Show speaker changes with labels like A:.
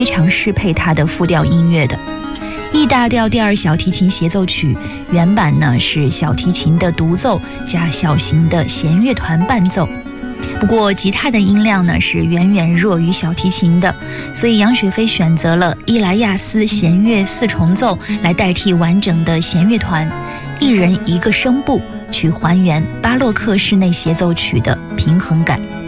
A: 非常适配它的复调音乐的。E 大调第二小提琴协奏曲原版呢是小提琴的独奏加小型的弦乐团伴奏，不过吉他的音量呢是远远弱于小提琴的，所以杨雪飞选择了伊莱亚斯弦乐四重奏来代替完整的弦乐团，一人一个声部，去还原巴洛克室内协奏曲的平衡感。